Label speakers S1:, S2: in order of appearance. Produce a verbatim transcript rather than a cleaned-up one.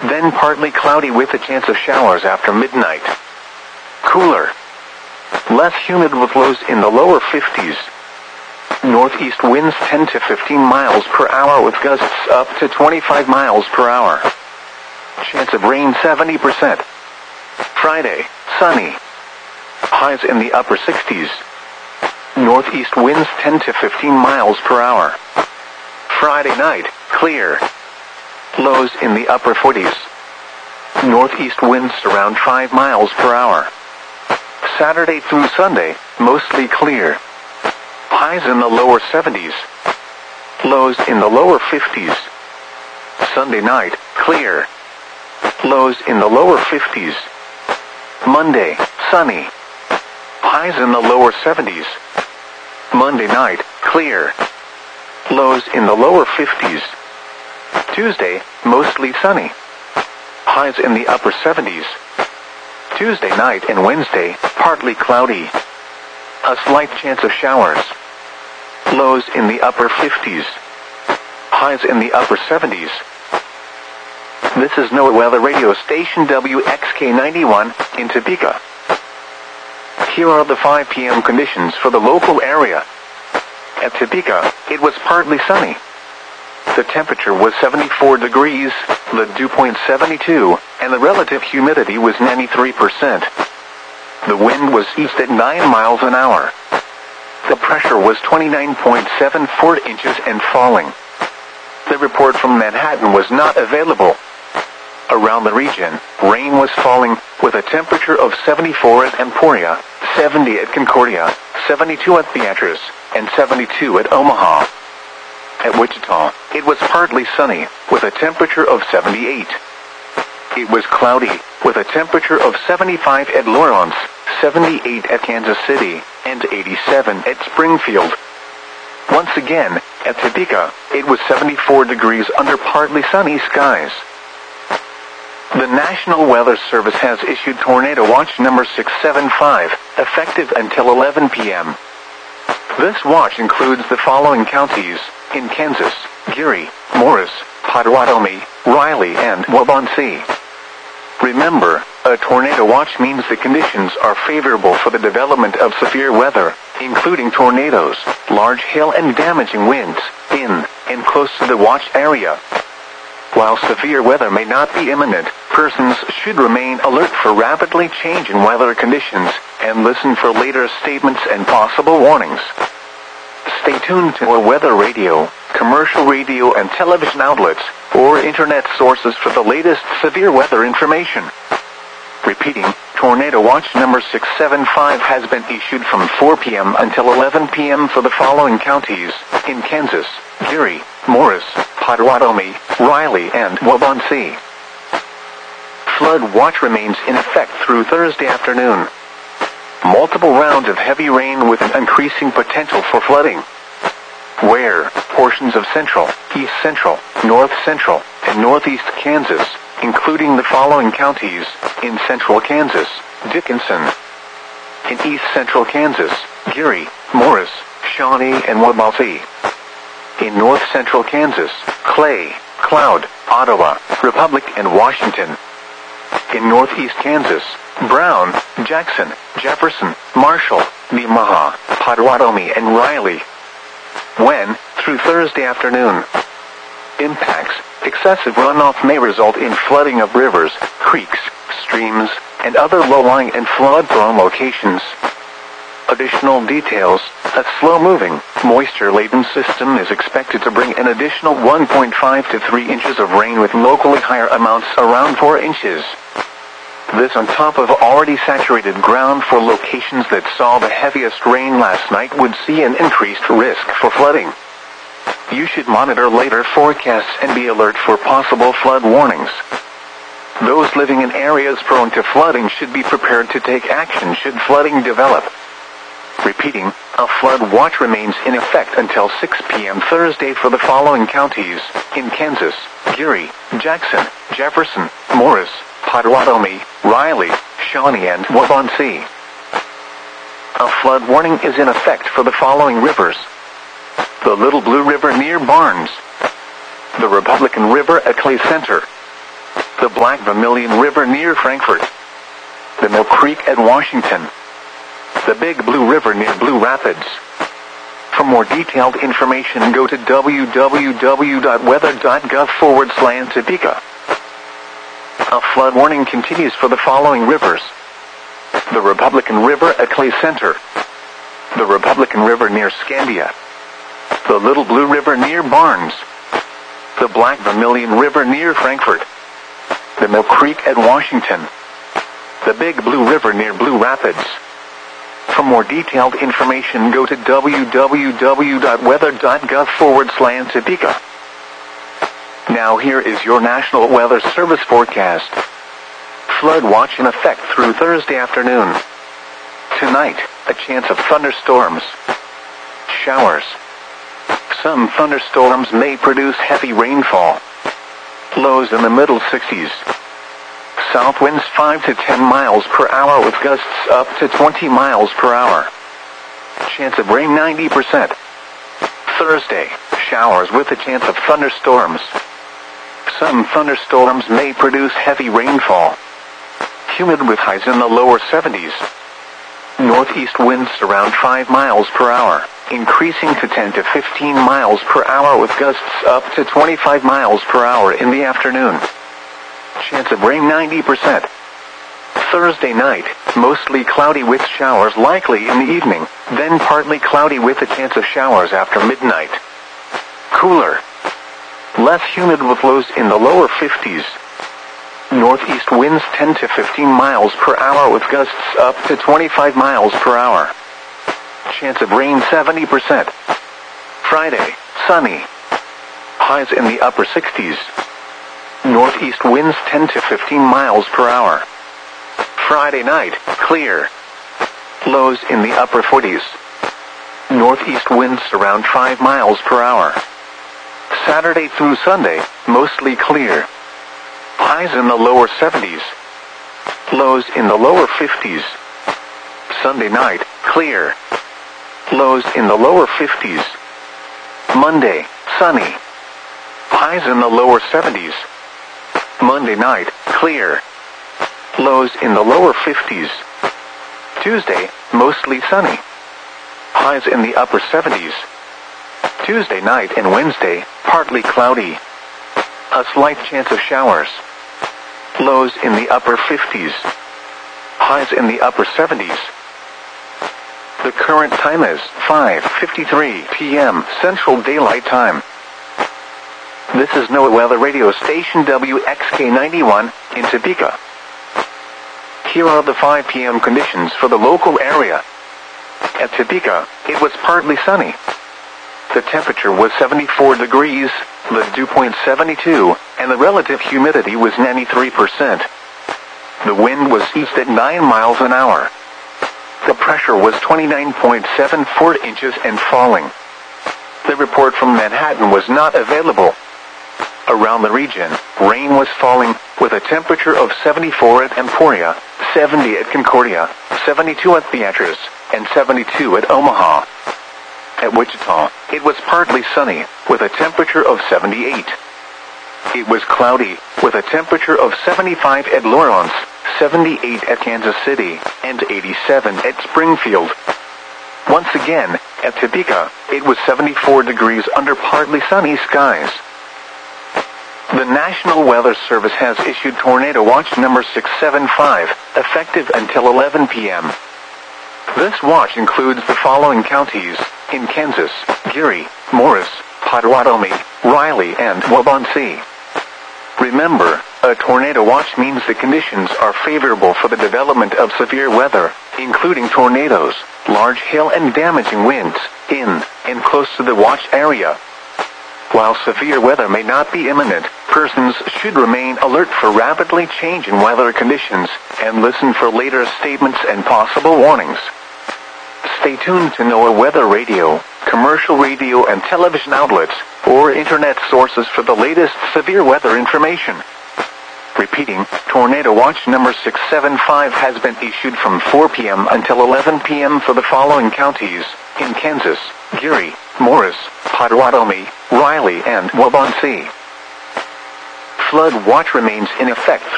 S1: then partly cloudy with a chance of showers after midnight. Cooler. Less humid with lows in the lower fifties. Northeast winds ten to fifteen miles per hour with gusts up to twenty-five miles per hour. Chance of rain seventy percent. Friday, sunny. Highs in the upper sixties. Northeast winds ten to fifteen miles per hour. Friday night, clear. Lows in the upper forties. Northeast winds around five miles per hour. Saturday through Sunday, mostly clear. Highs in the lower seventies. Lows in the lower fifties. Sunday night, clear. Lows in the lower fifties. Monday, sunny. Highs in the lower seventies. Monday night, clear. Lows in the lower fifties. Tuesday, mostly sunny. Highs in the upper seventies. Tuesday night and Wednesday, partly cloudy. A slight chance of showers. Lows in the upper fifties. Highs in the upper seventies. This is NOAA Weather Radio Station W X K ninety-one in Topeka. Here are the five p m conditions for the local area. At Topeka, it was partly sunny. The temperature was seventy-four degrees, the dew point seventy-two, and the relative humidity was ninety-three percent. The wind was east at nine miles an hour. The pressure was twenty-nine point seven four inches and falling. The report from Manhattan was not available. Around the region, rain was falling, with a temperature of seventy-four at Emporia, seventy at Concordia, seventy-two at Beatrice, and seventy-two at Omaha. At Wichita, it was partly sunny, with a temperature of seventy-eight. It was cloudy, with a temperature of seventy-five at Lawrence, seventy-eight at Kansas City, and eighty-seven at Springfield. Once again, at Topeka, it was seventy-four degrees under partly sunny skies. The National Weather Service has issued Tornado Watch number six seven five, effective until eleven p m This watch includes the following counties in Kansas: Geary, Morris, Potawatomi, Riley, and Waubonsee. Remember, a tornado watch means the conditions are favorable for the development of severe weather, including tornadoes, large hail and damaging winds, in and close to the watch area. While severe weather may not be imminent, persons should remain alert for rapidly changing weather conditions and listen for later statements and possible warnings. Stay tuned to our weather radio, commercial radio and television outlets, or internet sources for the latest severe weather information. Repeating, Tornado Watch number six seven five has been issued from four p m until eleven p m for the following counties in Kansas: Geary, Morris, Potawatomi, Riley, and Waubonsee. Flood watch remains in effect through Thursday afternoon. Multiple rounds of heavy rain with an increasing potential for flooding. Where portions of central, east central, north central, and northeast Kansas, including the following counties in central Kansas: Dickinson. In east central Kansas, Geary, Morris, Shawnee, and Waubonsee. In north central Kansas, Clay, Cloud, Ottawa, Republic, and Washington. In northeast Kansas, Brown, Jackson, Jefferson, Marshall, Nemaha, Potawatomi, and Riley. When, through Thursday afternoon. Impacts: excessive runoff may result in flooding of rivers, creeks, streams, and other low-lying and flood-prone locations. Additional details: a slow-moving, moisture-laden system is expected to bring an additional one point five to three inches of rain with locally higher amounts around four inches. This on top of already saturated ground for locations that saw the heaviest rain last night would see an increased risk for flooding. You should monitor later forecasts and be alert for possible flood warnings. Those living in areas prone to flooding should be prepared to take action should flooding develop. Repeating, a flood watch remains in effect until six p m Thursday for the following counties in Kansas: Geary, Jackson, Jefferson, Morris, Potawatomi, Riley, Shawnee, and Waubonsee. A flood warning is in effect for the following rivers: the Little Blue River near Barnes, the Republican River at Clay Center, the Black Vermilion River near Frankfort, the Mill Creek at Washington, the Big Blue River near Blue Rapids. For more detailed information, go to w w w dot weather dot gov forward slash Topeka. A flood warning continues for the following rivers: the Republican River at Clay Center, the Republican River near Scandia, the Little Blue River near Barnes, the Black Vermilion River near Frankfort, the Mill Creek at Washington, the Big Blue River near Blue Rapids. For more detailed information, go to w w w dot weather dot gov forward slash Topeka. Now here is your National Weather Service forecast. Flood watch in effect through Thursday afternoon. Tonight, a chance of thunderstorms. Showers. Some thunderstorms may produce heavy rainfall. Lows in the middle sixties. South winds five to ten miles per hour with gusts up to twenty miles per hour. Chance of rain ninety percent. Thursday, showers with a chance of thunderstorms. Some thunderstorms may produce heavy rainfall. Humid with highs in the lower seventies. Northeast winds around five miles per hour, increasing to ten to fifteen miles per hour with gusts up to twenty-five miles per hour in the afternoon. Chance of rain ninety percent. Thursday night, mostly cloudy with showers likely in the evening, then partly cloudy with a chance of showers after midnight. Cooler. Less humid with lows in the lower fifties. Northeast winds ten to fifteen miles per hour with gusts up to twenty-five miles per hour. Chance of rain seventy percent. Friday, sunny. Highs in the upper sixties. Northeast winds ten to fifteen miles per hour. Friday night, clear. Lows in the upper forties. Northeast winds around five miles per hour. Saturday through Sunday, mostly clear. Highs in the lower seventies. Lows in the lower fifties. Sunday night, clear. Lows in the lower fifties. Monday, sunny. Highs in the lower seventies. Monday night, clear. Lows in the lower fifties. Tuesday, mostly sunny. Highs in the upper seventies. Tuesday night and Wednesday, partly cloudy. A slight chance of showers. Lows in the upper fifties. Highs in the upper seventies. The current time is five fifty-three p m Central Daylight Time. This is NOAA Weather Radio Station W X K ninety-one in Topeka. Here are the five p m conditions for the local area. At Topeka, it was partly sunny. The temperature was seventy-four degrees, the dew point seventy-two, and the relative humidity was ninety-three percent. The wind was east at nine miles an hour. The pressure was twenty-nine point seven four inches and falling. The report from Manhattan was not available. Around the region, rain was falling, with a temperature of seventy-four at Emporia, seventy at Concordia, seventy-two at Beatrice, and seventy-two at Omaha. At Wichita, it was partly sunny, with a temperature of seventy-eight. It was cloudy, with a temperature of seventy-five at Lawrence, seventy-eight at Kansas City, and eighty-seven at Springfield. Once again, at Topeka, it was seventy-four degrees under partly sunny skies. The National Weather Service has issued Tornado Watch number six seven five, effective until eleven p m This watch includes the following counties in Kansas: Geary, Morris, Potawatomi, Riley, and Waubonsee. Remember, a tornado watch means the conditions are favorable for the development of severe weather, including tornadoes, large hail and damaging winds, in and close to the watch area. While severe weather may not be imminent, persons should remain alert for rapidly changing weather conditions and listen for later statements and possible warnings. Stay tuned to NOAA Weather Radio, commercial radio and television outlets, or internet sources for the latest severe weather information. Repeating, Tornado Watch number six seven five has been issued from four p m until eleven p m for the following counties in Kansas: Geary, Morris, Potawatomi, Riley, and Waubonsee. flood watch remains in effect